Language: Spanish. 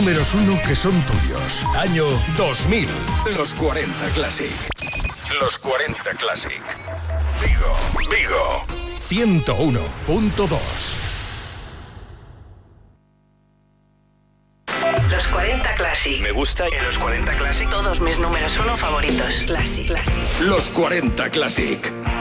números 1 que son tuyos. Año 2000. Los 40 Classic. Los 40 Classic. Vigo. 101.2. Los 40 Classic. Me gusta. En los 40 Classic. Todos mis números 1 favoritos. Classic. Los 40 Classic.